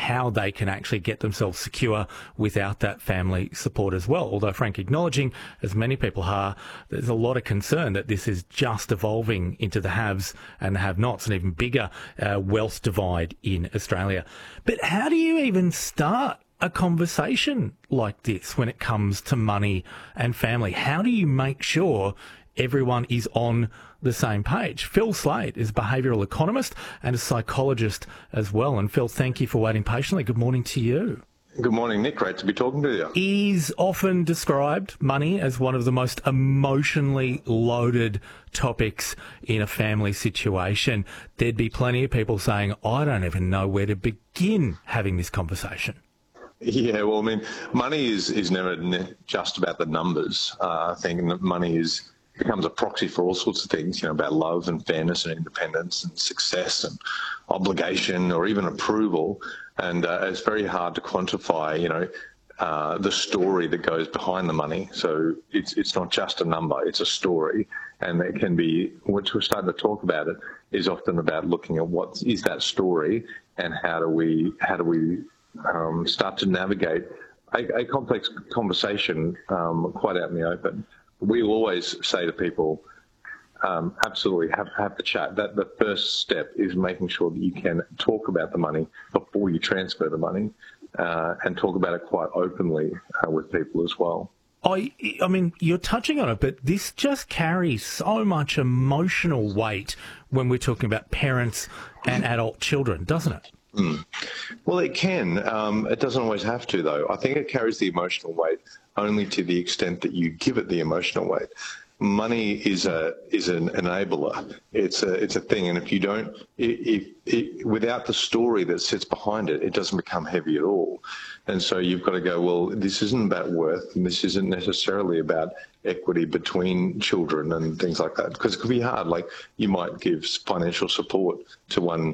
how they can actually get themselves secure without that family support as well. Although Frank acknowledging, as many people are, there's a lot of concern that this is just evolving into the haves and the have-nots, an even bigger wealth divide in Australia. But how do you even start a conversation like this when it comes to money and family? How do you make sure everyone is on the same page? Phil Slade is a behavioural economist and a psychologist as well. And Phil, thank you for waiting patiently. Good morning to you. Good morning, Nick. Great to be talking to you. Is often described, money, as one of the most emotionally loaded topics in a family situation. There'd be plenty of people saying, I don't even know where to begin having this conversation. Yeah, well, I mean, money is never just about the numbers. I think money becomes a proxy for all sorts of things, about love and fairness and independence and success and obligation or even approval. And it's very hard to quantify, the story that goes behind the money. So it's not just a number, it's a story. And it can be, once we're starting to talk about it, is often about looking at what is that story and how do we start to navigate a complex conversation quite out in the open. We always say to people, absolutely have the chat. That the first step is making sure that you can talk about the money before you transfer the money, and talk about it quite openly with people as well. I mean, you're touching on it, but this just carries so much emotional weight when we're talking about parents and adult children, doesn't it? Well, it can. It doesn't always have to, though. I think it carries the emotional weight only to the extent that you give it the emotional weight. Money is an enabler. It's a thing, and if you don't, without the story that sits behind it, it doesn't become heavy at all. And so you've got to go, well, this isn't about worth, and this isn't necessarily about equity between children and things like that, because it could be hard. Like, you might give financial support to one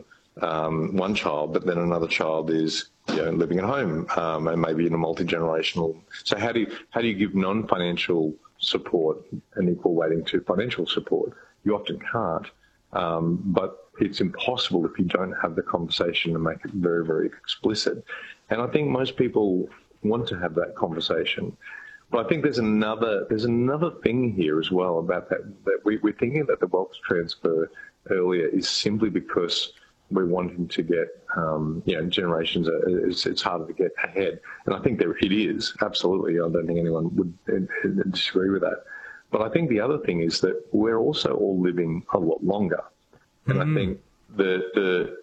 child, but then another child is living at home, and maybe in a multi-generational. So how do you give non-financial support an equal weighting to financial support? You often can't, but it's impossible if you don't have the conversation and make it very, very explicit. And I think most people want to have that conversation. But I think there's another thing here as well about that we're thinking that the wealth transfer earlier is simply because we're wanting to get, generations, it's harder to get ahead. And I think it is, absolutely. I don't think anyone would disagree with that. But I think the other thing is that we're also all living a lot longer. And I think the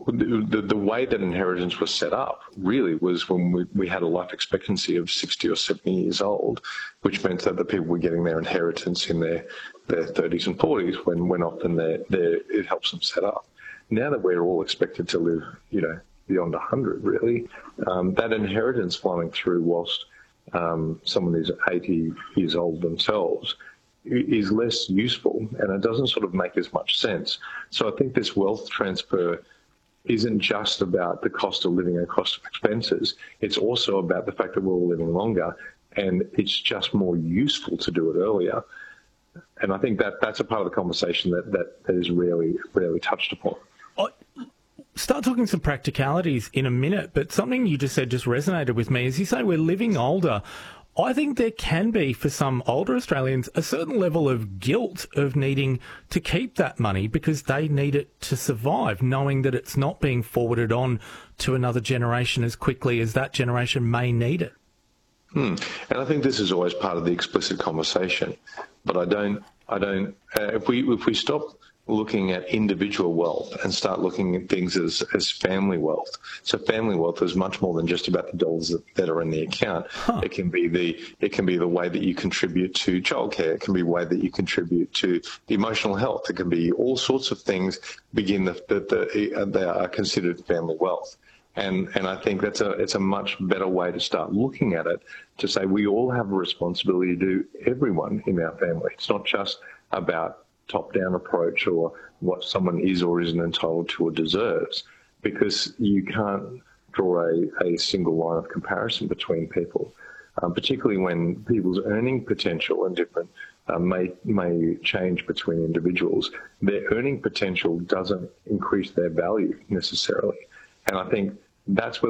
way that inheritance was set up really was when we had a life expectancy of 60 or 70 years old, which meant that the people were getting their inheritance in their 30s and 40s when often it helps them set up. Now that we're all expected to live, beyond 100, really, that inheritance flowing through whilst someone is 80 years old themselves is less useful, and it doesn't sort of make as much sense. So I think this wealth transfer isn't just about the cost of living and cost of expenses. It's also about the fact that we're all living longer, and it's just more useful to do it earlier. And I think that's a part of the conversation that is rarely touched upon. Start talking some practicalities in a minute, but something you just said just resonated with me. As you say, we're living older. I think there can be, for some older Australians, a certain level of guilt of needing to keep that money because they need it to survive, knowing that it's not being forwarded on to another generation as quickly as that generation may need it. And I think this is always part of the explicit conversation. But I don't. If we stop looking at individual wealth and start looking at things as family wealth. So family wealth is much more than just about the dollars that are in the account. It can be the way that you contribute to childcare. It can be the way that you contribute to emotional health. It can be all sorts of things that are considered family wealth. And I think it's a much better way to start looking at it, to say we all have a responsibility to everyone in our family. It's not just about top-down approach or what someone is or isn't entitled to or deserves, because you can't draw a single line of comparison between people, particularly when people's earning potential and different may change between individuals. Their earning potential doesn't increase their value necessarily. And I think that's where